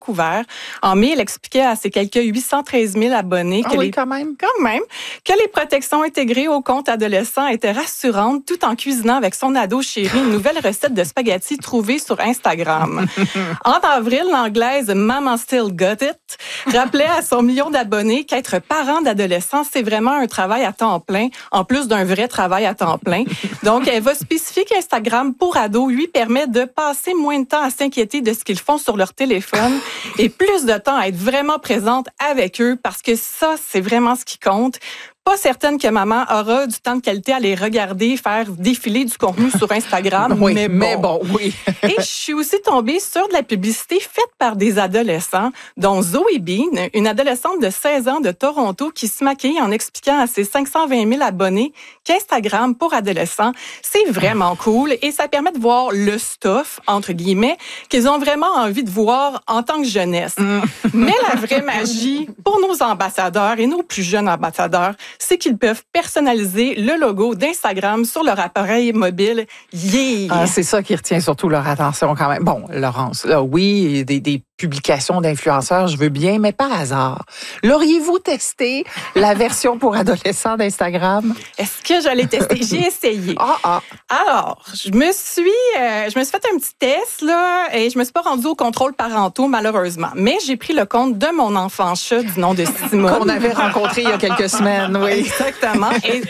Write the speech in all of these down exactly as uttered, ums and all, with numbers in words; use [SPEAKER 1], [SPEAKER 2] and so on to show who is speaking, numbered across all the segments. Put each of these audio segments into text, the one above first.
[SPEAKER 1] Vancouver. En mai, elle expliquait à ses quelques huit cent treize mille abonnés
[SPEAKER 2] Ah
[SPEAKER 1] que
[SPEAKER 2] oui,
[SPEAKER 1] les,
[SPEAKER 2] quand même.
[SPEAKER 1] quand même, que les protections intégrées au compte adolescent étaient rassurantes tout en cuisinant avec son ado chéri une nouvelle recette de spaghettis trouvée sur Instagram. En avril, l'anglaise Mama Still Got It rappelait à son million d'abonnés qu'être parent d'adolescents, c'est vraiment un travail à temps plein, en plus d'un vrai travail à temps plein. Donc, elle va spécifier qu'Instagram pour ados lui permet de passer moins de temps à s'inquiéter de ce qu'ils font sur leur téléphone et plus de temps à être vraiment présente avec eux parce que ça, c'est vraiment ce qui compte. Pas certaine que maman aura du temps de qualité à les regarder, faire défiler du contenu sur Instagram,
[SPEAKER 2] Oui,
[SPEAKER 1] mais bon.
[SPEAKER 2] mais bon, oui.
[SPEAKER 1] Et je suis aussi tombée sur de la publicité faite par des adolescents, dont Zoe Bean, une adolescente de seize ans de Toronto qui se maquille en expliquant à ses cinq cent vingt mille abonnés qu'Instagram pour adolescents, c'est vraiment cool et ça permet de voir le stuff, entre guillemets, qu'ils ont vraiment envie de voir en tant que jeunesse. Mais la vraie magie pour nos ambassadeurs et nos plus jeunes ambassadeurs, c'est qu'ils peuvent personnaliser le logo d'Instagram sur leur appareil mobile. Yeah!
[SPEAKER 2] Ah, c'est ça qui retient surtout leur attention quand même. Bon, Laurence, là, oui, des, des publications d'influenceurs, je veux bien, mais par hasard, l'auriez-vous testé la version pour adolescents d'Instagram?
[SPEAKER 1] Est-ce que je l'ai testé? J'ai essayé.
[SPEAKER 2] Ah, ah.
[SPEAKER 1] Alors, je me suis, euh, je me suis fait un petit test, là, et je me suis pas rendue au contrôle parentaux, malheureusement. Mais j'ai pris le compte de mon enfant chat du nom de Simone.
[SPEAKER 2] Qu'on avait rencontré il y a quelques semaines, oui.
[SPEAKER 1] Exactement. Et,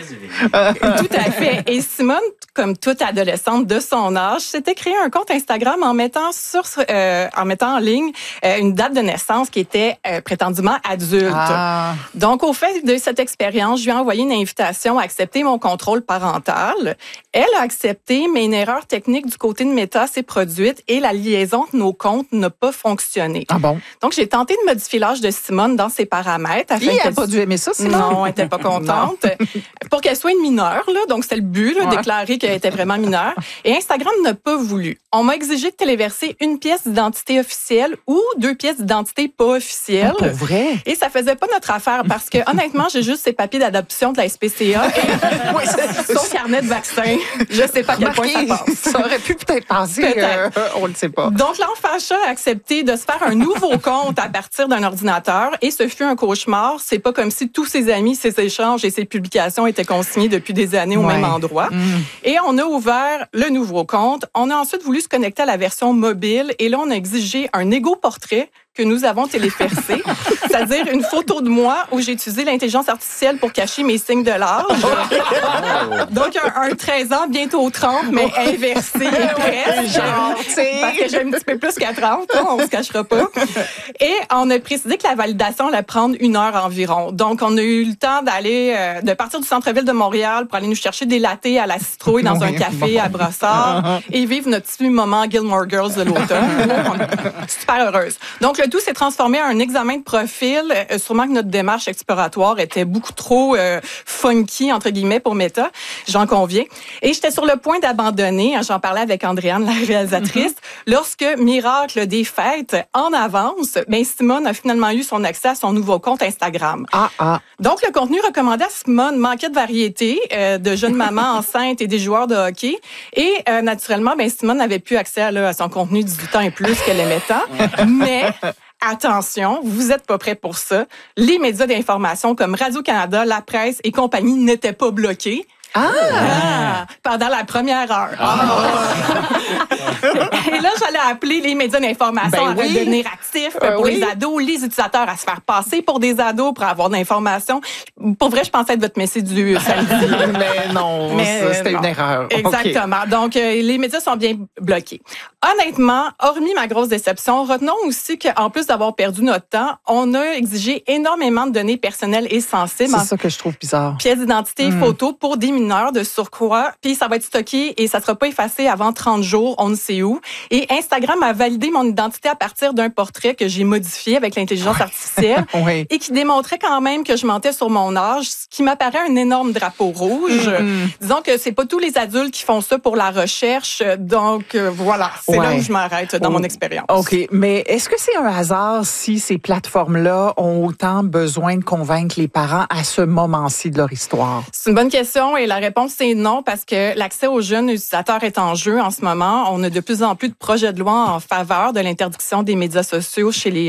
[SPEAKER 1] tout à fait. Et Simone, comme toute adolescente de son âge, s'était créé un compte Instagram en mettant sur, euh, en mettant en ligne euh, une date de naissance qui était euh, prétendument adulte.
[SPEAKER 2] Ah.
[SPEAKER 1] Donc, au fait de cette expérience, je lui ai envoyé une invitation à accepter mon contrôle parental. Elle a accepté, mais une erreur technique du côté de Meta s'est produite et la liaison de nos comptes n'a pas fonctionné.
[SPEAKER 2] Ah bon?
[SPEAKER 1] Donc, j'ai tenté de modifier l'âge de Simone dans ses paramètres.
[SPEAKER 2] Il n'a pas dû aimer ça, Simone?
[SPEAKER 1] Non, elle n'était pas contente. Pour qu'elle soit une mineure, là, donc c'était le but, là,
[SPEAKER 2] Ouais.
[SPEAKER 1] déclarer qu'elle était vraiment mineure. Et Instagram n'a pas voulu. On m'a exigé de téléverser une pièce d'identité officielle ou deux pièces d'identité pas officielles.
[SPEAKER 2] Ah, pour vrai?
[SPEAKER 1] Et ça faisait pas notre affaire parce que, honnêtement, j'ai juste ces papiers d'adoption de la S P C A et
[SPEAKER 2] Oui, c'est-
[SPEAKER 1] son carnet de vaccin. Je sais pas à quel point ça
[SPEAKER 2] Remarquez,
[SPEAKER 1] passe.
[SPEAKER 2] ça aurait pu peut-être passer,
[SPEAKER 1] Peut-être.
[SPEAKER 2] euh, on ne le sait pas.
[SPEAKER 1] Donc, l'enfant chat a accepté de se faire un nouveau compte à partir d'un ordinateur et ce fut un cauchemar. C'est pas comme si tous ses amis, ses échanges et ses publications étaient consignés depuis des années au
[SPEAKER 2] Ouais.
[SPEAKER 1] même endroit. Mm. Et on a ouvert le nouveau compte. On a ensuite voulu se connecter à la version mobile et là, on a exigé un égo-portrait que nous avons téléversé, c'est-à-dire une photo de moi où j'ai utilisé l'intelligence artificielle pour cacher mes signes de l'âge. Donc, un, un treize ans, bientôt trente, mais inversé et presque. Parce que j'ai un petit peu plus qu'à trente, hein, on se cachera pas. Et on a précisé que la validation allait prendre une heure environ. Donc, on a eu le temps d'aller, euh, de partir du centre-ville de Montréal pour aller nous chercher des lattés à la citrouille dans
[SPEAKER 2] Oui,
[SPEAKER 1] un café
[SPEAKER 2] bon.
[SPEAKER 1] à Brossard et vivre notre petit moment Gilmore Girls de l'automne. On est super heureuse. Donc, le tout s'est transformé en un examen de profil. Euh, sûrement que notre démarche exploratoire était beaucoup trop euh, funky, entre guillemets, pour Meta. J'en conviens. Et j'étais sur le point d'abandonner. J'en parlais avec Andréane, la réalisatrice. Mm-hmm. Lorsque, miracle des fêtes, en avance, ben Simone a finalement eu son accès à son nouveau compte Instagram.
[SPEAKER 2] Ah, ah.
[SPEAKER 1] Donc, le contenu recommandé à Simone manquait de variété, euh, de jeunes mamans enceintes et des joueurs de hockey. Et euh, naturellement, ben Simone n'avait plus accès à, là, à son contenu dix-huit ans et plus qu'elle aimait tant. Mais attention, vous n'êtes pas prêts pour ça. Les médias d'information comme Radio-Canada, La Presse et compagnie n'étaient pas bloqués.
[SPEAKER 2] Ah!
[SPEAKER 1] Ah! Pendant la première heure. Ah. Et là, j'allais appeler les médias d'information
[SPEAKER 2] Ben
[SPEAKER 1] à
[SPEAKER 2] oui.
[SPEAKER 1] redevenir actifs
[SPEAKER 2] Euh,
[SPEAKER 1] pour
[SPEAKER 2] oui.
[SPEAKER 1] les ados, les utilisateurs à se faire passer pour des ados pour avoir de l'information. Pour vrai, je pensais être votre messie du samedi.
[SPEAKER 2] Mais non,
[SPEAKER 1] Mais,
[SPEAKER 2] ça, c'était
[SPEAKER 1] bon.
[SPEAKER 2] une erreur.
[SPEAKER 1] Exactement. Donc, euh, les médias sont bien bloqués. Honnêtement, hormis ma grosse déception, retenons aussi qu'en plus d'avoir perdu notre temps, on a exigé énormément de données personnelles et sensibles.
[SPEAKER 2] C'est ça que je trouve bizarre.
[SPEAKER 1] Pièces d'identité et photos pour des mineurs de surcroît. Puis ça va être stocké et ça sera pas effacé avant trente jours, on ne sait où. Et Instagram a validé mon identité à partir d'un portrait que j'ai modifié avec l'intelligence artificielle
[SPEAKER 2] Oui.
[SPEAKER 1] et qui démontrait quand même que je mentais sur mon âge, ce qui m'apparaît un énorme drapeau rouge.
[SPEAKER 2] Mm-hmm.
[SPEAKER 1] Disons que c'est pas tous les adultes qui font ça pour la recherche. Donc euh, voilà, c'est
[SPEAKER 2] Ouais.
[SPEAKER 1] là où je m'arrête dans
[SPEAKER 2] Oh.
[SPEAKER 1] mon expérience.
[SPEAKER 2] OK, mais est-ce que c'est un hasard si ces plateformes-là ont autant besoin de convaincre les parents à ce moment-ci de leur histoire?
[SPEAKER 1] C'est une bonne question et la réponse c'est non parce que l'accès aux jeunes utilisateurs est en jeu en ce moment. On a de plus en plus de projets de loi en faveur de l'interdiction des médias sociaux chez les